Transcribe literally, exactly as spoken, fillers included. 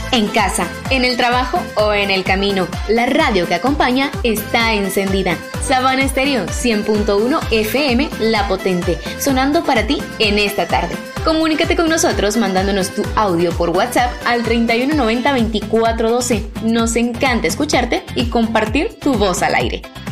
En casa, en el trabajo o en el camino, la radio que acompaña está encendida. Sabana Estéreo cien punto uno F M La Potente, sonando para ti en esta tarde. Comunícate con nosotros mandándonos tu audio por WhatsApp al treinta y uno noventa veinticuatro doce. Nos encanta escucharte y compartir tu voz al aire.